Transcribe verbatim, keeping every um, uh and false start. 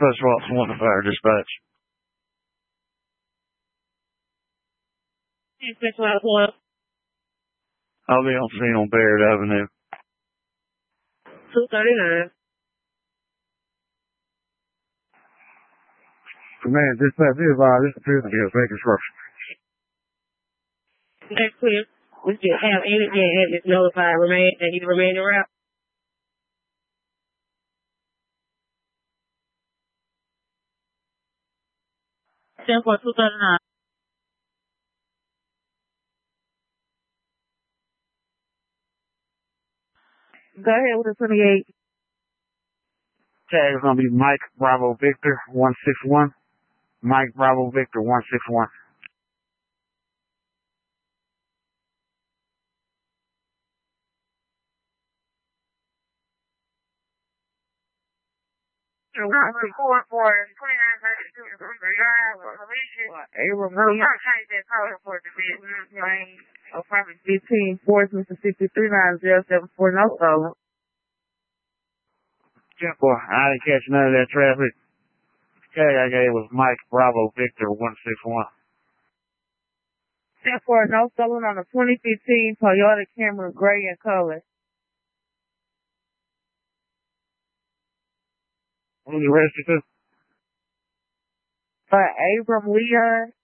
First of all, it's one fire dispatch. six one one. I'll be on scene on Baird Avenue. two thirty-nine. Command dispatch, be advised, this appears to be a fake construction. That's clear. We should have any and it's notified remain and you remain in route. ten four two thirty-nine. Go ahead with the twenty-eight. Tag is going to be Mike Bravo Victor one six one. Mike Bravo Victor one six one. Report for twenty-nine thirty-two Drive, Alicia. Abram, no, I'm trying to get call for the business lane. Apartment fifteen, Fort Mississippi three nine zero seven four. No problem. ten four, I didn't catch none of that traffic. Tag I gave was Mike Bravo Victor one six one. ten four, no stolen on the twenty fifteen Toyota Camry gray in color. Who's arrested? Uh, Abram Leon